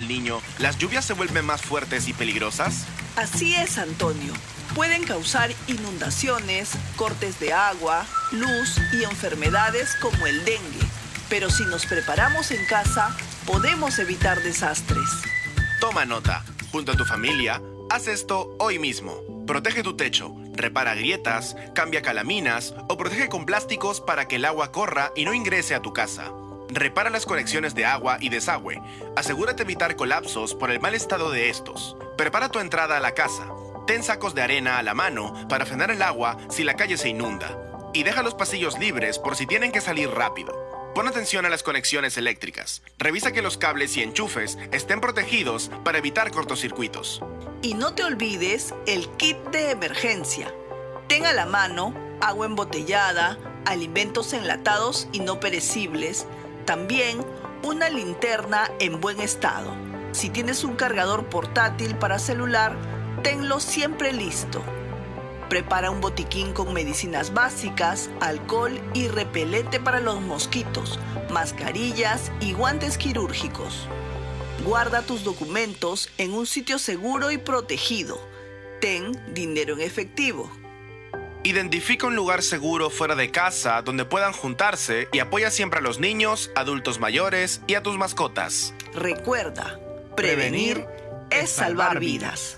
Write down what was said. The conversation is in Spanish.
del niño, ¿las lluvias se vuelven más fuertes y peligrosas? Así es, Antonio. Pueden causar inundaciones, cortes de agua, luz y enfermedades como el dengue. Pero si nos preparamos en casa, podemos evitar desastres. Toma nota. Junto a tu familia, haz esto hoy mismo. Protege tu techo, repara grietas, cambia calaminas o protege con plásticos para que el agua corra y no ingrese a tu casa. Repara las conexiones de agua y desagüe. Asegúrate de evitar colapsos por el mal estado de estos. Prepara tu entrada a la casa. Ten sacos de arena a la mano para frenar el agua si la calle se inunda. Y deja los pasillos libres por si tienen que salir rápido. Pon atención a las conexiones eléctricas. Revisa que los cables y enchufes estén protegidos para evitar cortocircuitos. Y no te olvides el kit de emergencia. Ten a la mano agua embotellada, alimentos enlatados y no perecibles, también una linterna en buen estado. Si tienes un cargador portátil para celular, tenlo siempre listo. Prepara un botiquín con medicinas básicas, alcohol y repelente para los mosquitos, mascarillas y guantes quirúrgicos. Guarda tus documentos en un sitio seguro y protegido. Ten dinero en efectivo. Identifica un lugar seguro fuera de casa donde puedan juntarse y apoya siempre a los niños, adultos mayores y a tus mascotas. Recuerda, prevenir es salvar vidas.